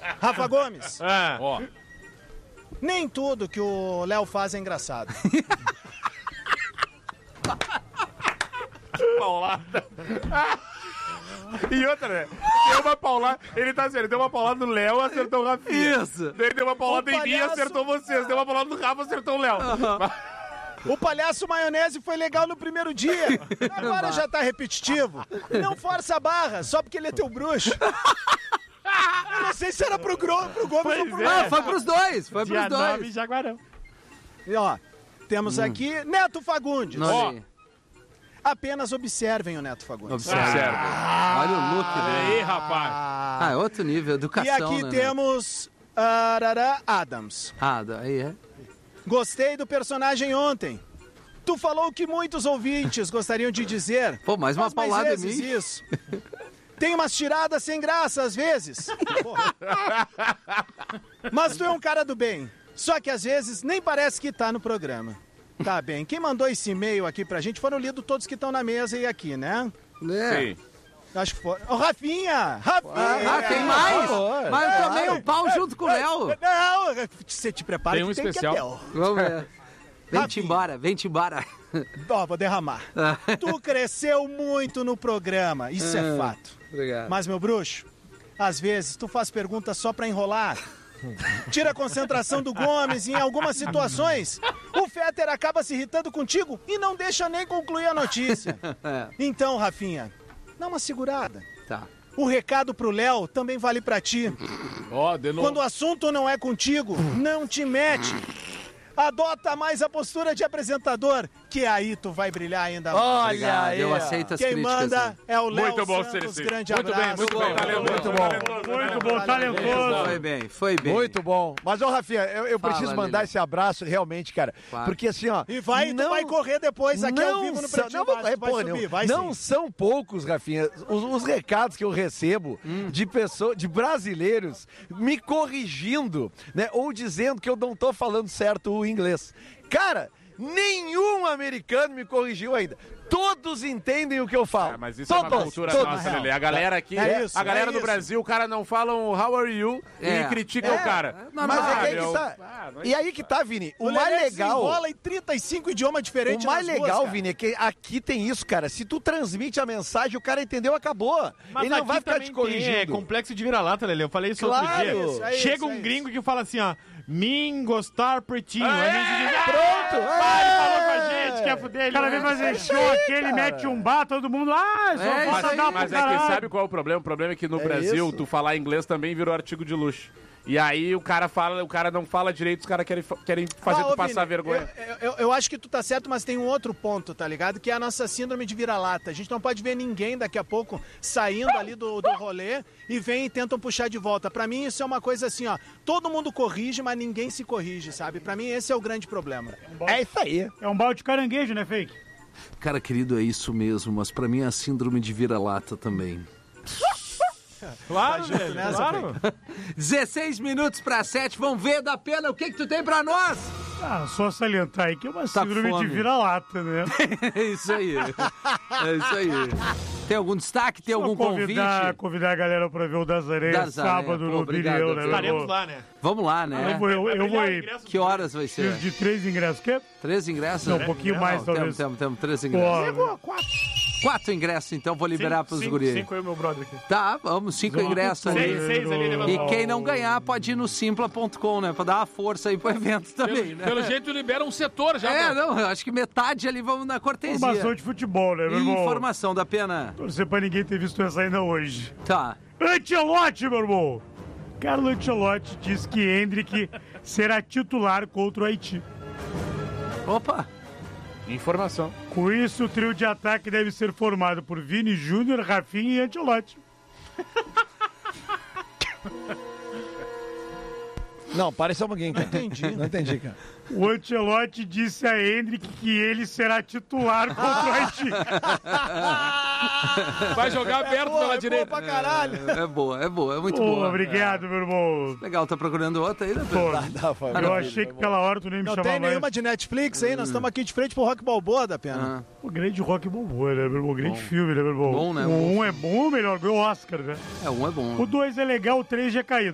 Rafa Gomes. Ó. Nem tudo que o Léo faz é engraçado. Paulada. E outra, né? Deu uma paulada. Ele tá assim, ele deu uma paulada no Léo, acertou o Rafinha. Isso. Daí ele deu uma paulada em mim, palhaço... acertou vocês. Deu uma paulada no Rafa, acertou o Léo. O palhaço maionese foi legal no primeiro dia. Agora já tá repetitivo. Não força a barra, só porque ele é teu bruxo. Eu não sei se era pro Gomes ou pro Léo. Ah, foi pros dois. Foi Dia pros 9, dois. Jaguarão. E ó, temos aqui Neto Fagundes. Olha aí. Apenas observem o Neto Fagundes. Observa. Olha o look dele. Aí, rapaz. Ah, é outro nível, educação, E aqui né? temos Adams. Ah, daí é. Gostei do personagem ontem. Tu falou o que muitos ouvintes gostariam de dizer. Pô, mais uma Faz mais paulada em vezes mim. isso. Tem umas tiradas sem graça às vezes. Porra. Mas tu é um cara do bem. Só que às vezes nem parece que tá no programa. Tá bem. Quem mandou esse e-mail aqui pra gente foram lidos todos que estão na mesa e aqui, né? É. Sim. Acho que foi. Ô, Rafinha! Rafinha! Ah, tem mais? Mas eu tomei um pau junto com o Léo. Não, você te prepara Tem um que tem especial. que até, ó. Vamos ver. Vem-te Rafinha. embora, vem-te embora. Ó, vou derramar. Tu cresceu muito no programa, isso é fato. Obrigado. Mas, meu bruxo, às vezes tu faz perguntas só pra enrolar. Tira a concentração do Gomes e em algumas situações o Fetter acaba se irritando contigo e não deixa nem concluir a notícia. Então, Rafinha, dá uma segurada. Tá. O recado pro Léo também vale pra ti. Ó, de novo. Quando o assunto não é contigo, não te mete. Adota mais a postura de apresentador, que aí tu vai brilhar ainda mais. Olha aí. Eu aceito as Quem críticas. manda Né? é o Léo Muito bom, Santos, Cerecinho. grande Muito bem, abraço. muito bem. Talentoso, Muito bom. talentoso, Muito bom, talentoso. Foi bem, foi bem. Muito bom. Mas, ô, Rafinha, eu Fala, preciso mandar Lili. esse abraço realmente, cara. Claro. Porque assim, ó. E vai, tu vai correr depois aqui ao vivo no Pretinho Básico, é, vai porra, subir, não, vai não sim. são poucos, Rafinha, os recados que eu recebo de pessoas, de brasileiros me corrigindo, né? Ou dizendo que eu não tô falando certo o inglês. Cara, nenhum americano me corrigiu ainda. Todos entendem o que eu falo. Mas isso é uma cultura todos. nossa, Lelê. A galera aqui, É isso, a galera é do isso. Brasil, o cara não falam how are you É. e critica o cara. Não, Mas é que aí meu. que tá. E aí que tá, Vini. O O mais Lelê legal. desenrola em 35 idiomas diferentes. O mais nas ruas, legal, cara. Vini, é que aqui tem isso, cara. Se tu transmite a mensagem, o cara entendeu, acabou. Mas Ele não aqui vai ficar também te corrigindo. É complexo de vira-lata, Lelê. Eu falei isso Claro. outro dia. Isso, é isso, Chega um é gringo que fala assim, ó. Mim gostar pretinho. Aí a gente diz, Pronto! ele falou com a gente, quer fuder ele. O cara vem fazer show aqui, ele mete um bar, todo mundo, só É, falta isso dar aí. pro Mas é que caralho. sabe qual é o problema? O problema é que no Brasil, isso. tu falar inglês também virou artigo de luxo. E aí o cara não fala direito, os caras querem fazer tu ô, passar Vini, vergonha. Eu acho que tu tá certo, mas tem um outro ponto, tá ligado? Que é a nossa síndrome de vira-lata. A gente não pode ver ninguém daqui a pouco saindo ali do rolê e vem e tentam puxar de volta. Pra mim isso é uma coisa assim, ó. Todo mundo corrige, mas ninguém se corrige, sabe? Pra mim esse é o grande problema. É isso aí. É um balde de caranguejo, né, Fake? Cara, querido, é isso mesmo, mas pra mim é a síndrome de vira-lata também. Claro, junto Lelê, nessa, claro. 16 minutos pra 7, vamos ver da pena o que tu tem pra nós? Ah, só salientar aí que é uma Tá síndrome fome. de vira-lata, né? É isso aí. É isso aí. Tem algum destaque? Tem algum Convidar a galera pra ver o das Areias Das Areias, sábado pô, no obrigado, Bilhão, né? Pedro. Estaremos lá, né? Vamos lá, né? Eu vou ir. Que horas vai ser? Preciso de 3 ingressos. Quer? 3 ingressos? Não, um pouquinho mais, talvez. Temos 3 ingressos. Pô, 4 ingressos, então vou liberar pros guris. 5 eu e meu brother aqui. Tá, vamos, 5 ingressos ali. 6 ali, né? E quem não ganhar pode ir no simpla.com, né? Pra dar uma força aí pro evento também, né? Pelo jeito libera um setor já. É, não, eu acho que metade ali vamos na cortesia. informação de futebol, né, meu E irmão? informação da pena. Torcer pra ninguém ter visto essa ainda hoje. Tá. Ancelotti, meu irmão! Carlo Ancelotti diz que Hendrick será titular contra o Haiti. Opa! Informação. Com isso, o trio de ataque deve ser formado por Vini Júnior, Rafinha e Ancelotti. Não, para só um pouquinho, cara. Entendi. Não entendi, cara. O Ancelotti disse a Hendrick que ele será titular contra o Haiti. Vai jogar aberto pela direita. Boa pra caralho. É muito Pô, boa. obrigado, meu irmão. Legal, tá procurando outra aí, né, Pô, Pedro? eu achei que pela hora tu nem me Não chamava tem mais. nenhuma de Netflix aí, nós estamos aqui de frente pro Rock Balboa da pena. O grande rock bombou, né, meu irmão? Grande filme, né, meu irmão? Bom, né? O 1 é bom, o melhor, ganhou o Oscar, né? É, um é bom. O 2 é legal, o 3 já é caído.